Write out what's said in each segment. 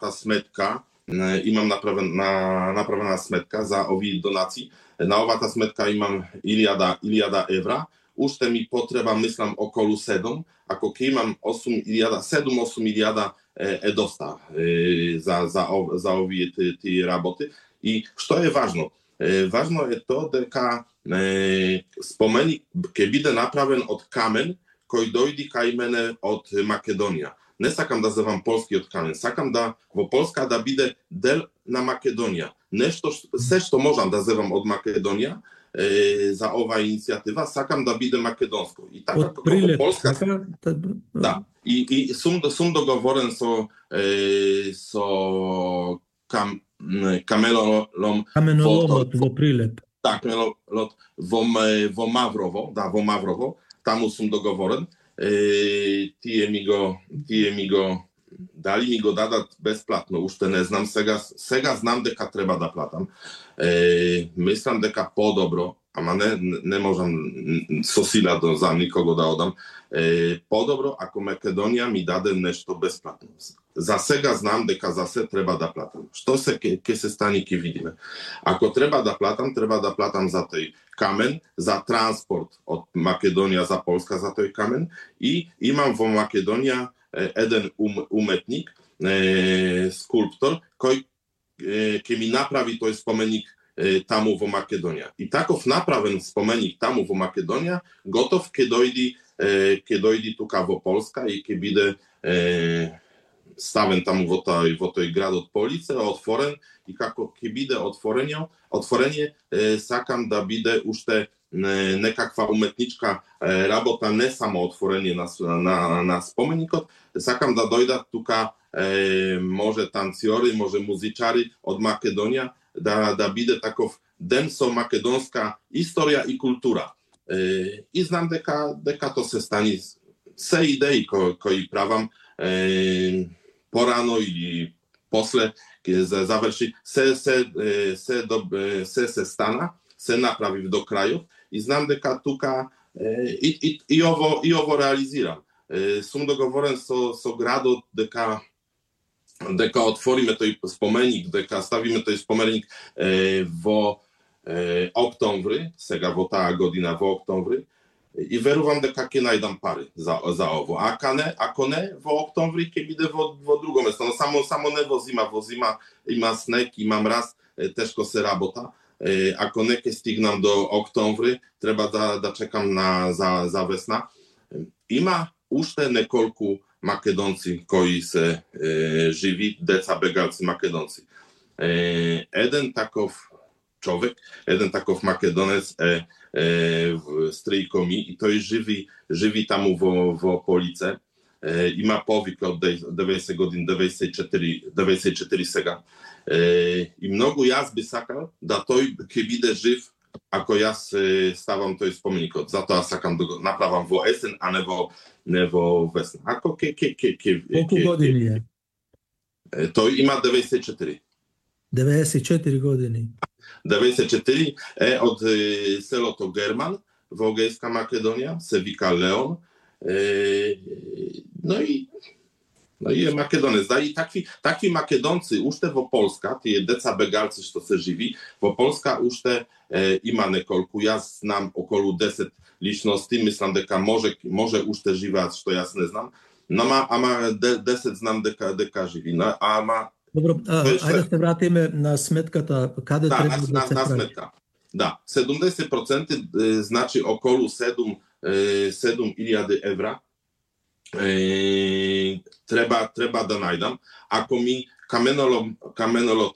ta smetka, imam napravena smetka za ovi donacji. Na ova ta smetka imam iliada evra. Ušte mi potreba, myslím, okolo 7, ako keď imam 7-8 iliada dosta za ovi tie raboty. I što je važno? Važno je to, deka spomeni, keď bude napraven od kamen, koji dojdi kaj mene od Makedonija. Ne sakam da zavam polski od kamen, sakam da vo Polska da bide del na Makedonija. Sve što možam da zavam od Makedonija, za ova inicijativa, sakam da bide makedonsko. I tako od Prilep, Polska... Da, i sum dogovoren so Kamenolomot vo Prilep. Tak, vo Mavrovo, tamo sum dogovoren. Tije mi go dali mi go dadat besplatno, ušte ne znam, sega znam deka treba da platam. Mislim deka podobro, ama ne možem sosila za nikogo da odam, podobro ako Makedonija mi dade nešto besplatno. Za sega znam deka za sve treba da platam. Što se ke se stani ke vidime? Ako treba da platam za tej kamen, za transport od Makedonija za Polska za tej kamen i imam vo Makedonija jeden umetnik, skulptor, koji mi napravi toj spomenik tamo vo Makedonija. I takov napraven spomenik tamo vo Makedonija, gotov ke dojdi tuka vo Polska i ke bide staven tamo vo toj grad od Police, otvoren i kako ke bide otvorenje, sakam da bide ušte nekakva umetnička rabota, ne samo otvorenje na spomenikot, sakam da dojda tuka može tanciori, može muzičari od Makedonija, da bide takov denso makedonska istorija i kultura. I znam deka to se stani sve ideji koji pravam porano i posle završi, sve se stana, se napravi do kraju i znam deka tuka i ovo realiziram. Sum dogovoren so grado deka otvorime toj spomenik, deka stavime toj spomenik vo oktobri, sega vo ta godina vo oktobri i verujem deka ke najdam pary za ovo. Ako ne, vo oktobri ke ide vo drugo mesto. No samo ne vo zima, ima sneg, ima mraz, teško se rabota. Ako neke stignam do oktobri, treba da čekam za vesna. Ima ušte nekoliko Makedonci koji se živi, deca begalci Makedonci. Jeden takov čovek, jeden takov Makedonec stryjko mi i to živi tamo vo Police. Ima povik od 90 godin, 94 sega. I mnogo jaz bi sakal da toj ke bide živ ako ja stavam toj spomenik. Zato ja sakam napravam vo esen, a ne vo vesna. Ako koliko godini je? To ima 94. 94 godini. 94, od selo to German, Vogejska Makedonija, se vika Leon, no i je Makedonec. Da i takvi Makedonci ušte vo Polska, tie deca begalci što se živi, vo Polska ušte ima nekoliko, ja znam okolo 10 ličnosti, mislim deka može ušte živať, što ja ne znam, no ama 10 znam deka živi, no ama. Dobro, ajde se vratime na smetkata, kada treba da se pravi? Smetka. Da, 70% znači okolo 7.000 evra treba da najdam. Ako mi kamenolot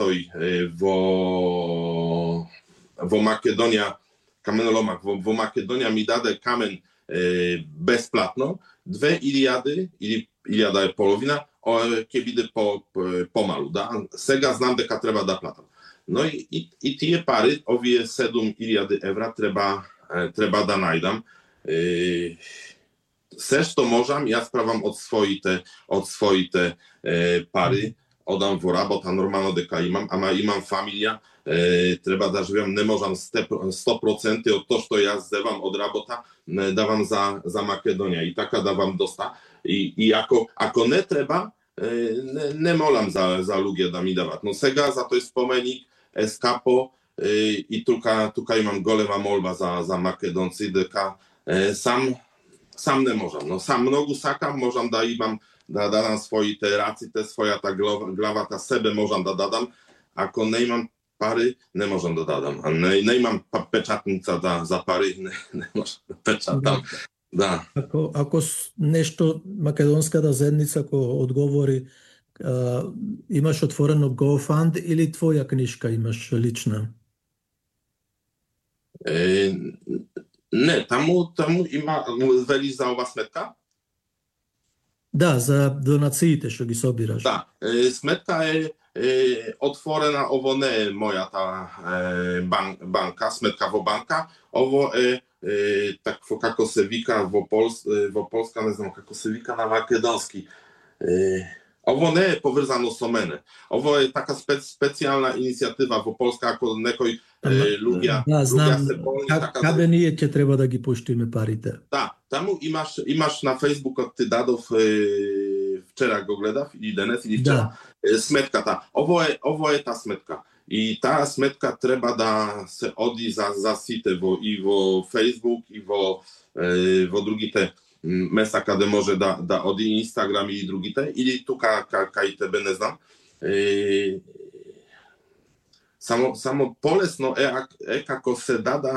vo Makedonija, kamenolomak vo Makedonija mi dade kamen besplatno, 2.000 ili 1.000 je polovina, ke bide pomalu, da? Sega znam deka treba da platam. No i tije pary, ovije 7.000 evra treba da najdam. Sve što možem, ja spravam od svojite pary, odam vo rabota, normalno deka imam familija, treba da živim, ne možem 100% od to što ja zevam od rabota, davam za Makedonija i taka davam dosta. I ako ne treba, ne molam za lugie da mi davat. No sega za to je spomenik eskapo i tukaj mam golema molba za Makedonci, deka sam ne možam. No sam mnogu sakam, možam da imam da dadam svoji te racite, svoja ta glava ta sebe možam da dadam, ako ne imam pary, ne možem da dadam. A ne imam pečatnica za pary, ne možem da pečatam. Da. Ako nešto makedonska zajednica ko odgovori, imaš otvoreno GoFund ili tvoja knjiška imaš lična? Ne, tamo ima veliš za ova smetka? Da, za donacije što gi sobiraš. Da, smetka je otvorena, ovo ne moja ta banka, smetkawo banka, ovo tak kako se vika vo Polska, ne znam kako se vika na makedonski. Ovo ne je povezano so mene. Ovo je taka specjalna inicjatywa vo Polska, ako nekoj lugia se bolni. Kada nije će treba da gi puštime parite. Da, tamo imaš na Facebooku ty dadov wczoraj go gledav i danes ili wczoraj smetka ta. Ovo je ta smetka. I ta smetka treba da se odi za site i vo Facebook i vo drugi te mesta kada može da odi Instagram i drugi te, ili tu kaj tebe ne znam. Samo polesno kako se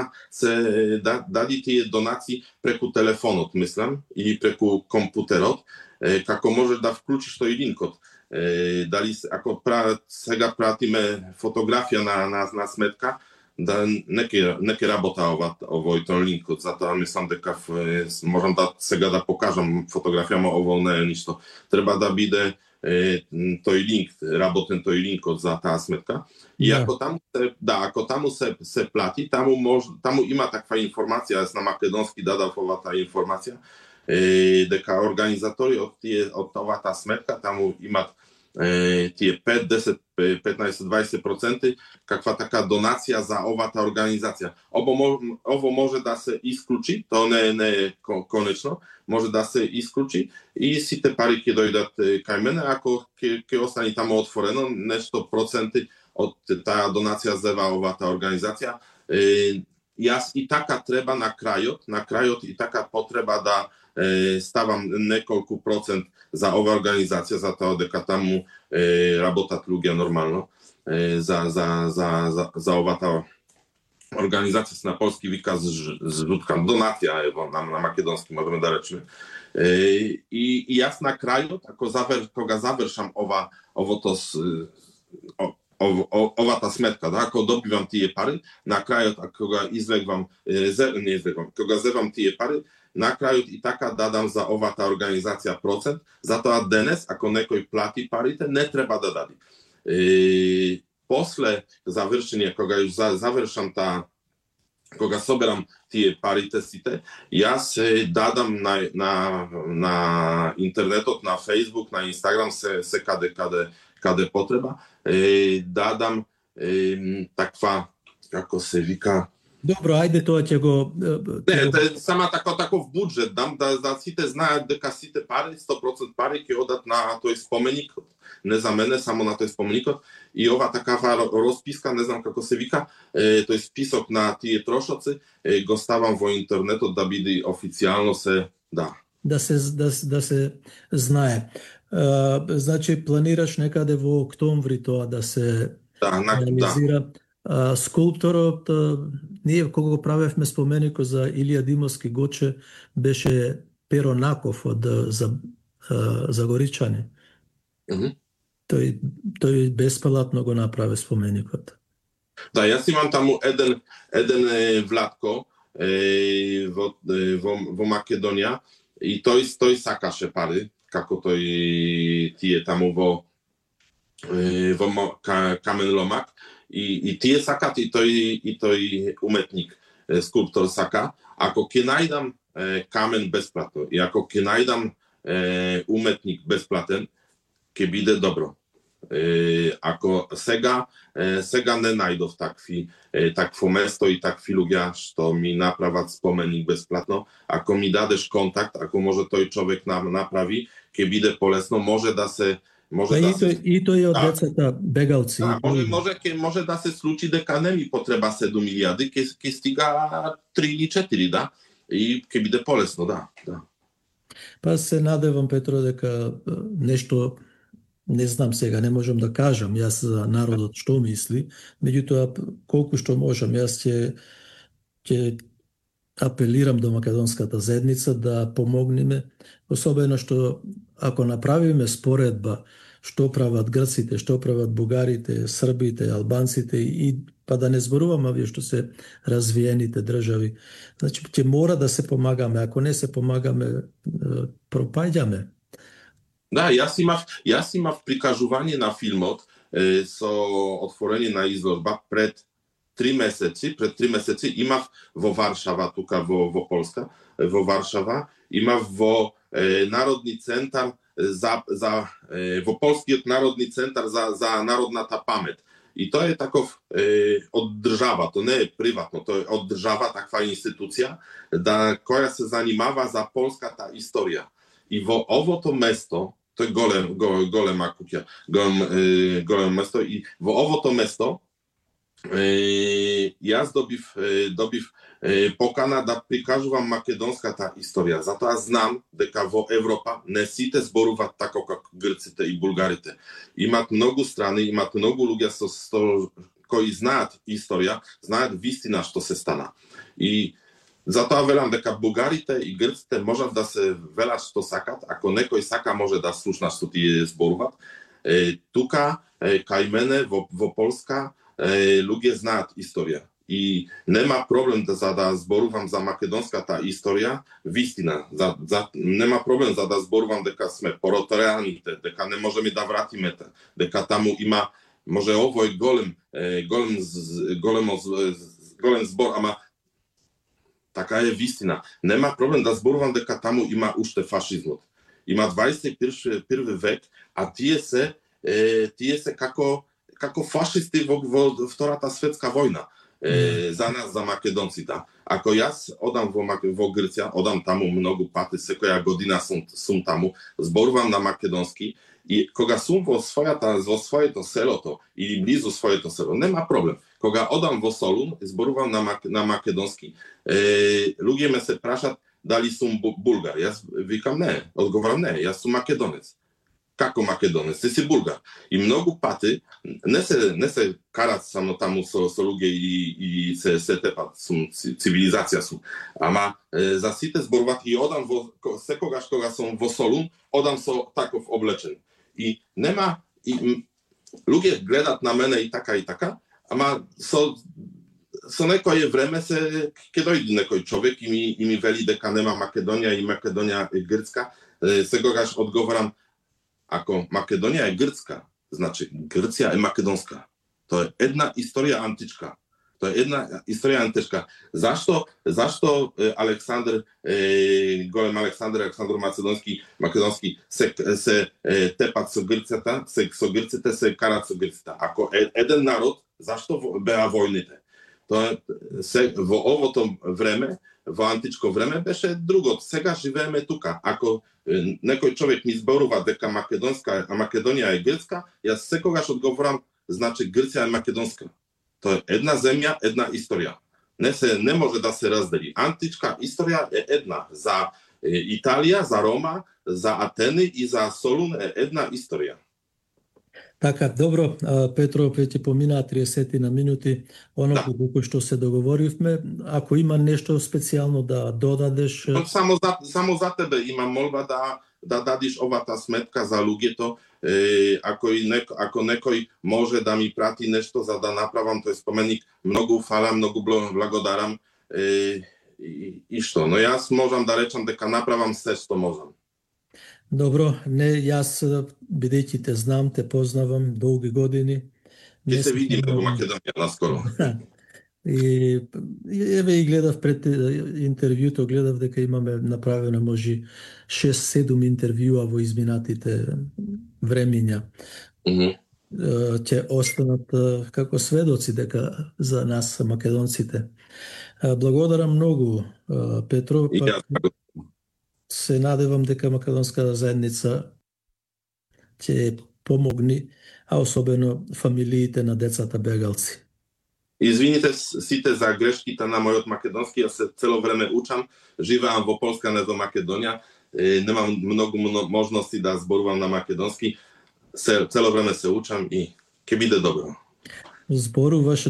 dadi ti donaciji preko telefonot, mislim, ili preko komputerot, kako možeš da vključiš to i linkot. Ako sega pratime fotografija na smetka, da neke rabota ovoj to linkot, zato mislim da možem da sega da pokažem fotografijama ovo ne ništo. Treba da bide to i link, raboten to i linkot za ta smetka. I ako tamo se plati, tamo ima takva informacija, jest na makedonski dadav ta informacija, deka organizatori od ova ta smetka, tamo ima tije 5, 10, 15, 20% kakva taka donacija za ova ta organizacija. Ovo može da se isključi, to ne je konečno, može da se isključi i si te pari kje dojdat kaj mene, ako kje ostani tamo otvoreno, nešto procenti od ta donacija zeva ova ta organizacija. I taka treba na krajot i taka potreba da stavam nekoliko procent za ova organizacija, zato deka tamo rabotat lugia normalno, za ova ta organizacija se na polski wika zrzutka, donacja, evo, na makedonski możemy da rečime. I ja na kraju, koga završam ova ta smetka, da, ako dobivam tije pary, na kraju, koga koga zevam tije pary, na kraju i taka dadam za ova ta organizacija procent, zato a denes, ako nekoj plati parite, ne treba da dadi. Posle završenja, koga już završam koga soberam tije parite site, ja se dadam na internetot, na Facebook, na Instagram, se kade potreba, dadam takva, kako se vika. Dobro, ajde to će go... Ne, to je sama takov budžet dam, da site znajo, deka site pare, 100% pare, ki odat na toj spomenikot. Ne za mene, samo na toj spomenikot. I ova takava rozpiska, ne znam kako se vika, to je spisok na tije trošoci, go stavam vo internetu da bidi oficijalno se da. Da se znaje. Znači, planiraš nekade v oktobri to, da se realizira. Скулпторот, ние кога го правевме споменико за Илија Димовски Гоче, беше Перо Наков од Загоричани. Тој бесплатно го направи споменикот. Да, јас имам таму еден Владко во Македонија и тој сакаше пари, како тој тие таму во Камен Ломак. I tije sakat i toj umetnik, skulptor saka. Ako ke najdam kamen besplatno i ako ke najdam umetnik besplaten, ke bide dobro. Ako sega ne najdov takvo mesto i takvi ľudia, što mi napravať spomenik bezplatno. Ako mi dadeš kontakt, ako može toj čovek napravi, keby ide polesno, može da se I to je od deceta begavci. Može da se sluči deka ne mi potreba 7 milijardi, ke stiga 3 ili 4, da? I keby ide polesno, da. Pa se nadevam, Petro, deka nešto, ne znam сега, ne možem da kažem jaz za narodot što misli, međutim, koliko što možem, jaz će apeliram do makedonskата zajednica da pomognime, особено što ako napravime sporedba što pravат Grcite, što pravат Bugarite, Srbite, Albancite i pa da ne zboruvamo ovdje što se razvijenite državi. Znači, će mora da se pomagame, ako ne se pomagame, propajdame. Da, ja si imav prikažovanje na filmot, so otvorenie na izložba pred 3 meseci imav vo Varšava, tuka vo Polska, vo Varšava, imav vo Narodni centar vo Polski Narodni centar za narodnata pamet. I to je takov od država, to ne je privatno, to je od država takva institucija, koja se zanimava za polska ta istorija. I vo ovo to mesto, to je golema kukja, golem mesto, i vo ovo to mesto jaz dobiv pokana da prikažu vam makedonska ta istorija. Zato ja znam deka vo Evropa ne site zborovat tako kak Grcite i Bulgarite. Imat mnogo strani, imat mnogo ľudia koji znat istorija, znat vistina što se stana. I zato ja velam deka Bulgarite i Grcite možda da se vela što sakat, ako nekoj saka može da slušna što ti je zborovat. Tuka, kaj mene vo Polska, ľudia znat istorija. I nema problem da zboruvam za makedonska ta istorija, vistina. Nema problem da zboruvam deka sme porotoreanite, deka ne može mi da vratime, deka tamo ima, može ovo je golem zbor, ama taka je vistina. Nema problem da zboruvam deka tamo ima ušte fašizmot. Ima 21. vek, a tije se kako fašisti vo Vtorata svetska vojna. Za nas, za Makedonci, da. Ako jaz odam vo Grcia, odam tamo mnogo pati, sekoja godina sum tamo, zboruvam na makedonski i koga sum vo svoje to selo to, ili blizu svoje to selo, nema problem. Koga odam vo Solun, zboruvam na makedonski, ludzie me se prašat da li sum Bulgar. Jaz vikam ne, odgovaram ne, jaz sum Makedonec. Kako Makedonec, ty si Bulgar. I mnogo paty, ne se karat samo tamo so ludzie i se tepat, civilizacja su. Ama za site zborovat i odam sekogaš koga som vo Solun, odam so takov oblečen. I nema, ludzie gledat na mene i taka, ama so nekoje vreme se, keď dojde nekoj čovek i mi veli deka nema Makedonija i Makedonija Grcka, sekogaš odgovaram, ako Makedonija je Grcka, znači Grcia je makedonska. To je jedna istorija antička. Zašto golem Aleksandar Makedonski se tepat so Grcite, se karat so Grcita. Ako jeden narod, zašto bea vojnite? To je vo ovo to vreme, vo antičko vreme beše drugo. Sega živeme tuka. Ako nekoj čovjek mi zboruva deka makedonska, a Makedonija je Grcka, ja sekogaš odgovoram, znači Grcia je makedonska. To je jedna zemlja, jedna istorija. Ne može da se razdeli. Antička istorija je jedna. Za Italija, za Roma, za Ateny i za Solun je jedna istorija. Така, добро, Петро, ќе помина 30 на минути, колку што се договоривме. Ако има нешто специјално да додадеш... Само за тебе имам молба да дадиш овата сметка за луѓето. Ако некој може да ми прати нешто за да направам тој споменик, многу фала, многу благодарам. И што? Но јас можам да речам дека направам се што можам. Добро, не, јас бидејќи те знам, те познавам долги години. Ќе се видиме во Македонија наскоро. И еве и гледав пред интервјуто, гледав дека имаме направено може 6-7 интервјуа во изминатите времиња. ќе останат како сведоци дека за нас македонците. Благодарам многу, Петро. Се надевам дека македонската заедница ќе помогни, а особено фамилиите на децата бегалци. Извините сите за грешките на мојот македонски, јас се цело време учам, живеам во Полска, не во Македонија, немам многу можности да зборувам на македонски, цело време се учам и ќе биде добро. Зборуваш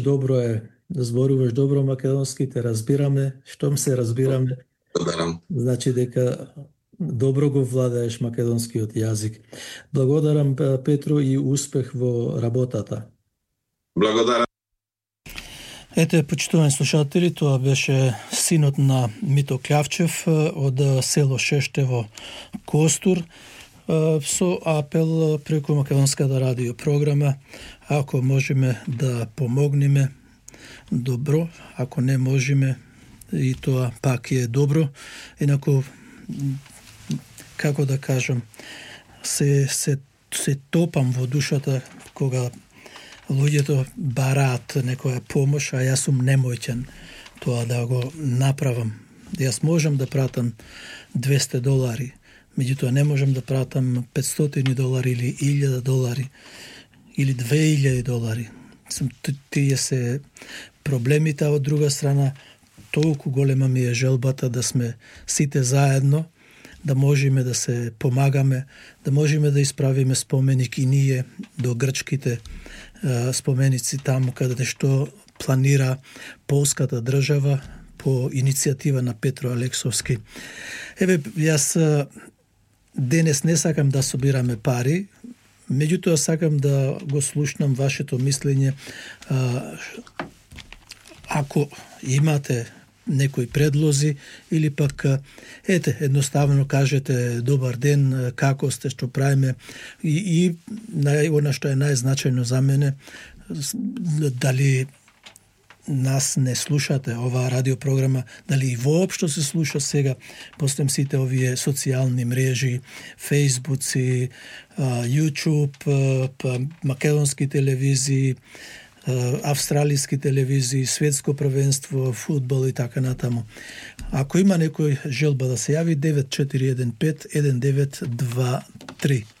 добро македонски, те разбираме, штом се разбираме. Благодарам. Значи дека добро го владееш македонскиот јазик. Благодарам, Петро, и успех во работата. Благодарам. Ете, почитувани слушатели, тоа беше синот на Мито Клявчев од село Шештево, Костур, со апел преку македонската радио програма, ако можеме да помогнеме, добро, ако не можеме, и тоа пак е добро. Инаку, како да кажам, се топам во душата кога луѓето бараат некоја помош, а јас сум немоќен тоа да го направам. Јас можам да пратам $200, меѓутоа не можам да пратам $500 или $1000 или $2000. Тие се проблемите, а од друга страна толку голема ми е желбата да сме сите заедно, да можеме да се помагаме, да можеме да исправиме споменик и ние до грчките споменици таму каде што планира полската држава по иницијатива на Петро Алексовски. Еве, јас денес не сакам да собираме пари, меѓутоа сакам да го слушнам вашето мислење. Ако имате некои предлози или пак едноставно кажете добар ден, како сте, што правиме, и она што е најзначајно за мене, дали нас не слушате оваа радиопрограма, дали и воопшто се слуша сега постем сите овие социјални мрежи, Фејсбуци, YouTube, македонски телевизии, австралиски телевизии, светско првенство, фудбал и така натаму. Ако има некој желба да се јави, 9415 1923.